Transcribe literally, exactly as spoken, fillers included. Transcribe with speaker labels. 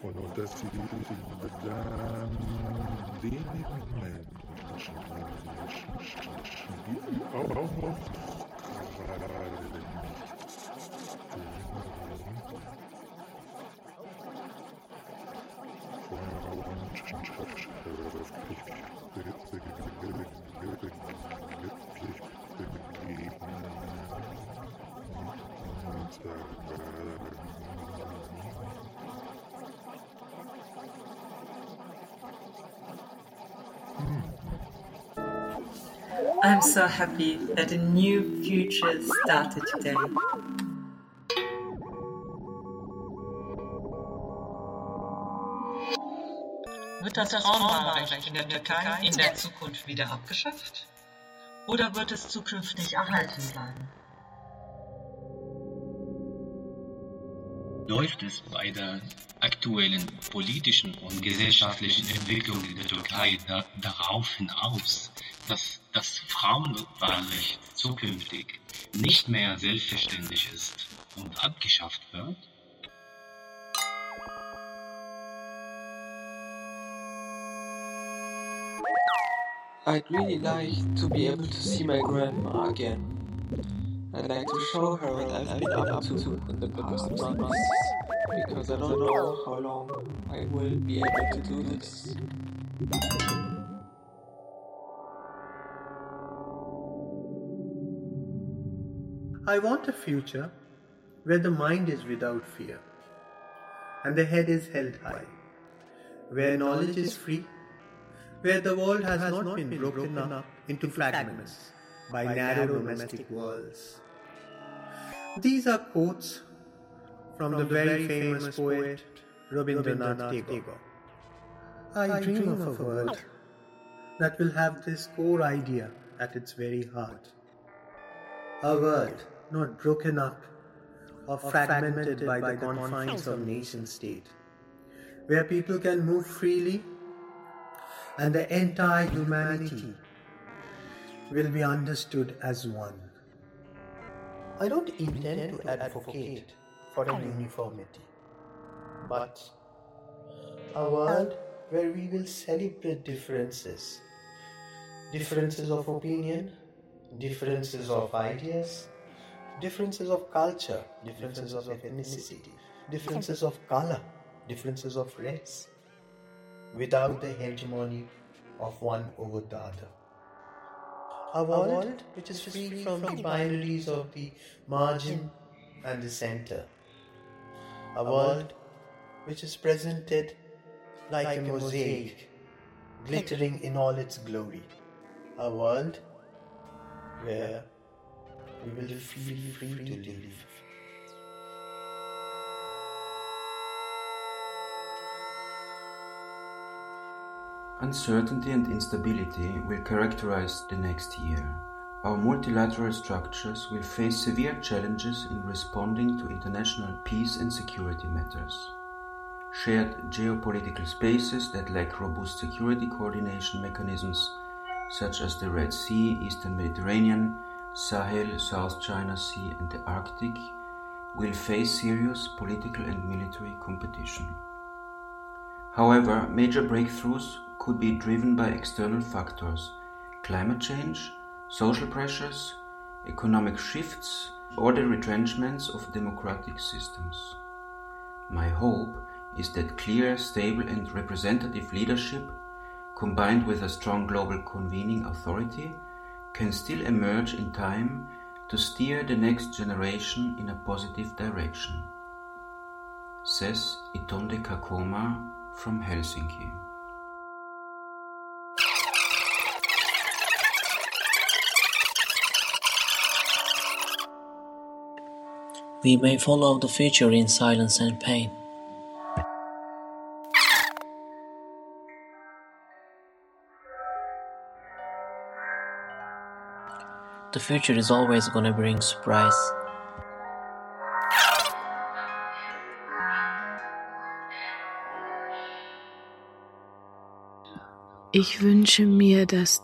Speaker 1: Und dass sie dann wenigen Menschen, die auch gerade
Speaker 2: I'm so happy that a new future started today. Wird das Frauenwahlrecht in der Türkei in der Zukunft wieder abgeschafft? Oder wird es zukünftig erhalten bleiben?
Speaker 3: Läuft es bei der aktuellen politischen und gesellschaftlichen Entwicklung in der Türkei da, darauf hinaus, dass das Frauenwahlrecht zukünftig nicht mehr selbstverständlich ist und abgeschafft wird?
Speaker 4: I'd really like to be able to see my grandma again. I'd like to show her what I've been up to in the past months, because I don't know how long I will be able to do this.
Speaker 5: I want a future where the mind is without fear and the head is held high, where knowledge is free, where the world has not been broken up into fragments by narrow domestic walls. These are quotes from the very famous poet Rabindranath Tagore. I dream of a world that will have this core idea at its very heart. A world not broken up or fragmented by the confines of nation state, where people can move freely and the entire humanity will be understood as one. I don't intend to advocate for an uniformity, but a world where we will celebrate differences, differences of opinion, differences of ideas, differences of culture, differences of ethnicity, differences of color, differences of race, without the hegemony of one over the other. A world which is free from the binaries of the margin and the center. A world which is presented like a mosaic, glittering in all its glory. A world where we will feel free to live.
Speaker 6: Uncertainty and instability will characterize the next year. Our multilateral structures will face severe challenges in responding to international peace and security matters. Shared geopolitical spaces that lack robust security coordination mechanisms, such as the Red Sea, Eastern Mediterranean, Sahel, South China Sea and the Arctic, will face serious political and military competition. However, major breakthroughs could be driven by external factors: climate change, social pressures, economic shifts, or the retrenchments of democratic systems. My hope is that clear, stable and representative leadership, combined with a strong global convening authority, can still emerge in time to steer the next generation in a positive direction. Says Itonde Kakoma from Helsinki.
Speaker 7: We may follow the future in silence and pain. The future is always gonna bring surprise.
Speaker 8: Ich wünsche mir, dass